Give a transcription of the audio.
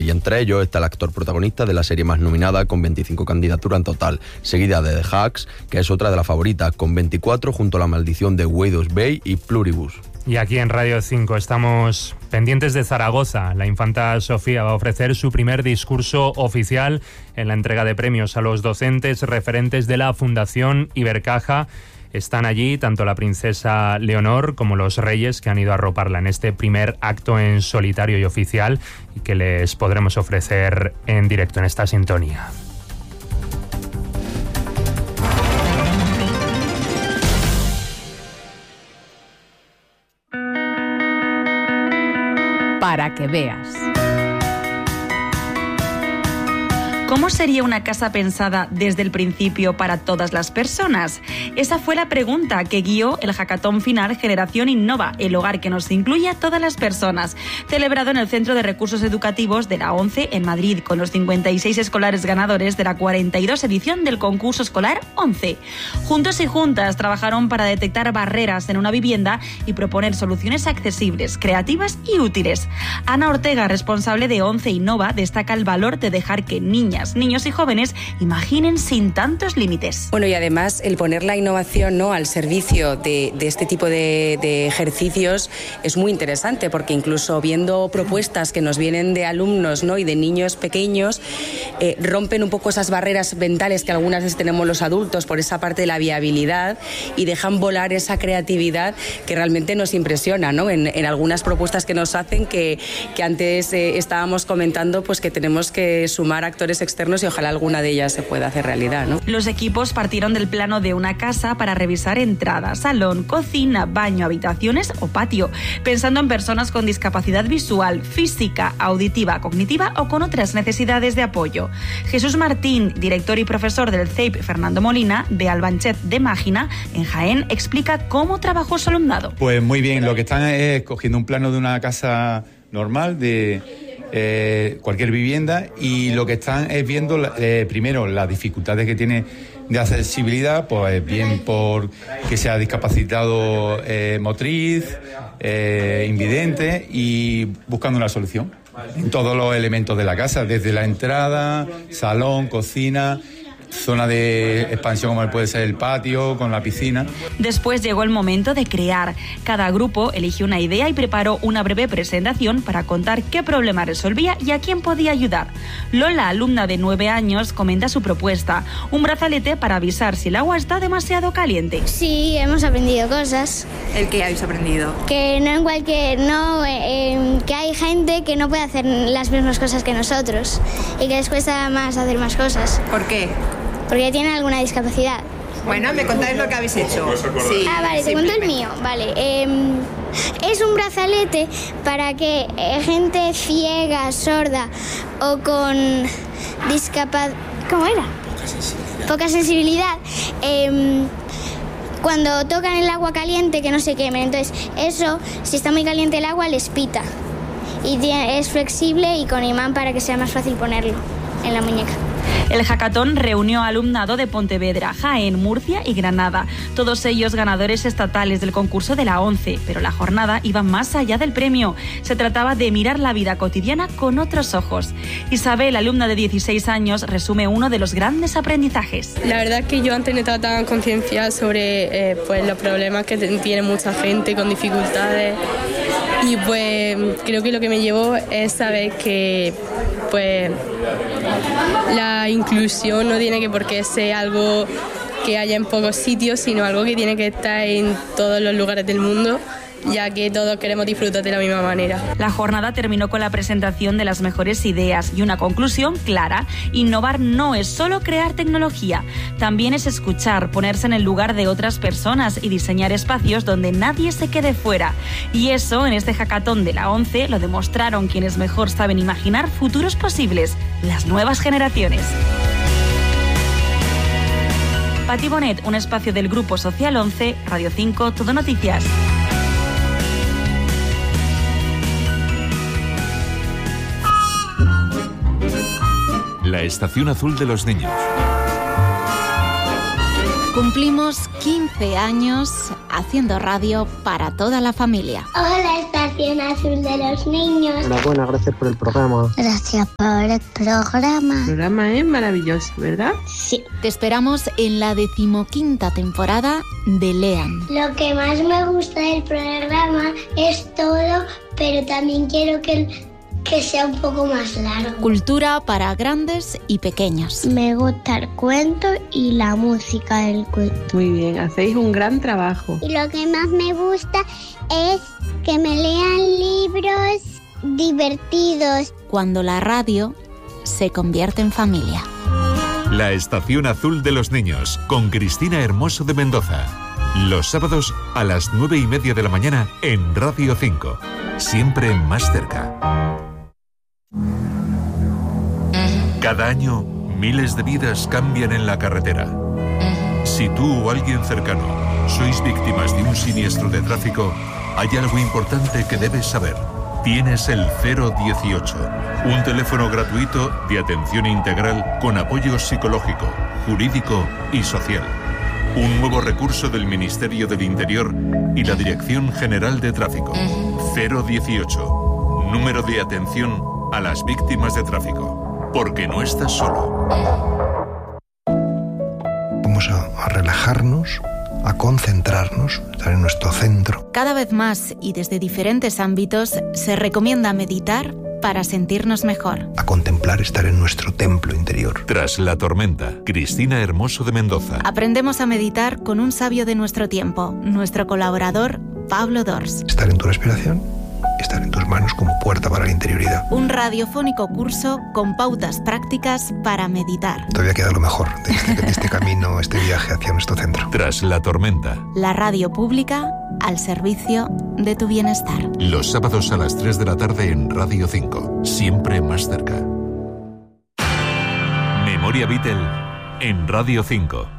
y entre ellos está el actor protagonista de la serie más nominada, con 25 candidaturas en total, seguida de The Hacks, que es otra de las favoritas, con 24, junto a La maldición de Wade Bay y Pluribus. Y aquí en Radio 5 estamos pendientes de Zaragoza. La infanta Sofía va a ofrecer su primer discurso oficial en la entrega de premios a los docentes referentes de la Fundación Ibercaja. Están allí tanto la princesa Leonor como los reyes, que han ido a arroparla en este primer acto en solitario y oficial, y que les podremos ofrecer en directo en esta sintonía. Para que veas. ¿Cómo sería una casa pensada desde el principio para todas las personas? Esa fue la pregunta que guió el hackathon final Generación Innova, el hogar que nos incluye a todas las personas, celebrado en el Centro de Recursos Educativos de la ONCE en Madrid, con los 56 escolares ganadores de la 42 edición del concurso escolar ONCE. Juntos y juntas trabajaron para detectar barreras en una vivienda y proponer soluciones accesibles, creativas y útiles. Ana Ortega, responsable de ONCE Innova, destaca el valor de dejar que niñas, niños y jóvenes imaginen sin tantos límites. Bueno, y además el poner la innovación, ¿no?, al servicio de este tipo de ejercicios es muy interesante, porque incluso viendo propuestas que nos vienen de alumnos, ¿no?, y de niños pequeños, rompen un poco esas barreras mentales que algunas veces tenemos los adultos por esa parte de la viabilidad, y dejan volar esa creatividad que realmente nos impresiona, ¿no?, en algunas propuestas que nos hacen, que antes estábamos comentando, pues que tenemos que sumar actores externos y ojalá alguna de ellas se pueda hacer realidad, ¿no? Los equipos partieron del plano de una casa para revisar entrada, salón, cocina, baño, habitaciones o patio, pensando en personas con discapacidad visual, física, auditiva, cognitiva o con otras necesidades de apoyo. Jesús Martín, director y profesor del CEIP Fernando Molina de Albanchet de Mágina, en Jaén, explica cómo trabajó su alumnado. Pues muy bien, lo que están es cogiendo un plano de una casa normal, de cualquier vivienda, y lo que están es viendo primero las dificultades que tiene de accesibilidad, pues bien por que sea discapacitado motriz, invidente, y buscando una solución en todos los elementos de la casa, desde la entrada, salón, cocina, zona de expansión como puede ser el patio con la piscina. Después llegó el momento de crear. Cada grupo eligió una idea y preparó una breve presentación para contar qué problema resolvía y a quién podía ayudar. Lola, alumna de 9 años, comenta su propuesta: un brazalete para avisar si el agua está demasiado caliente. Sí, hemos aprendido cosas. ¿El qué habéis aprendido? Que no en cualquier... que hay gente que no puede hacer las mismas cosas que nosotros y que les cuesta más hacer más cosas. ¿Por qué? Porque tienen alguna discapacidad. Bueno, me contáis lo que habéis hecho. Sí, vale, te cuento el mío. Vale, es un brazalete para que gente ciega, sorda o con discapacidad... ¿Cómo era? Poca sensibilidad. Cuando tocan el agua caliente, que no se quemen. Entonces, eso, si está muy caliente el agua, les pita. Y es flexible y con imán para que sea más fácil ponerlo en la muñeca. El hackathon reunió alumnado de Pontevedra, Jaén, Murcia y Granada, todos ellos ganadores estatales del concurso de la ONCE, pero la jornada iba más allá del premio. Se trataba de mirar la vida cotidiana con otros ojos. Isabel, alumna de 16 años, resume uno de los grandes aprendizajes. La verdad es que yo antes no estaba tan concienciada sobre pues los problemas que tiene mucha gente con dificultades, y pues creo que lo que me llevó es saber que pues la inclusión no tiene que por qué ser algo que haya en pocos sitios, sino algo que tiene que estar en todos los lugares del mundo, ya que todos queremos disfrutar de la misma manera. La jornada terminó con la presentación de las mejores ideas y una conclusión clara: innovar no es solo crear tecnología, también es escuchar, ponerse en el lugar de otras personas y diseñar espacios donde nadie se quede fuera. Y eso, en este hackathon de la ONCE, lo demostraron quienes mejor saben imaginar futuros posibles: las nuevas generaciones. Pati Bonet, un espacio del Grupo Social 11, Radio 5, Todo Noticias. La estación azul de los niños. Cumplimos 15 años haciendo radio para toda la familia. Hola, Estación Azul de los Niños. Enhorabuena, gracias por el programa. Gracias por el programa. El programa es maravilloso, ¿verdad? Sí. Te esperamos en la 15ª temporada de Lean. Lo que más me gusta del programa es todo, pero también quiero que sea un poco más largo. Cultura para grandes y pequeños. Me gusta el cuento y la música del cuento. Muy bien, hacéis un gran trabajo. Y lo que más me gusta es que me lean libros divertidos. Cuando la radio se convierte en familia. La Estación Azul de los Niños, con Cristina Hermoso de Mendoza. Los sábados a las 9:30 de la mañana en Radio 5. Siempre más cerca. Cada año, miles de vidas cambian en la carretera. Si tú o alguien cercano sois víctimas de un siniestro de tráfico, hay algo importante que debes saber. Tienes el 018, un teléfono gratuito de atención integral con apoyo psicológico, jurídico y social. Un nuevo recurso del Ministerio del Interior y la Dirección General de Tráfico. 018, número de atención a las víctimas de tráfico. Porque no estás solo. Vamos a relajarnos, a concentrarnos, estar en nuestro centro. Cada vez más y desde diferentes ámbitos se recomienda meditar para sentirnos mejor. A contemplar, estar en nuestro templo interior. Tras la tormenta, Cristina Hermoso de Mendoza. Aprendemos a meditar con un sabio de nuestro tiempo, nuestro colaborador Pablo Dors. Estar en tu respiración, estar en tus manos como puerta para la interioridad. Un radiofónico curso con pautas prácticas para meditar. Todavía queda lo mejor de este camino, este viaje hacia nuestro centro. Tras la tormenta. La radio pública al servicio de tu bienestar. Los sábados a las 3 de la tarde en Radio 5. Siempre más cerca. Memoria Beatle en Radio 5.